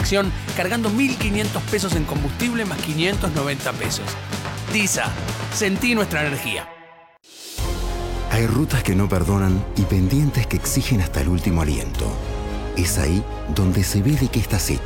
conexión cargando 1.500 pesos en combustible más 590 pesos. DISA, sentí nuestra energía. Hay rutas que no perdonan y pendientes que exigen hasta el último aliento. Es ahí donde se ve de qué estás hecho.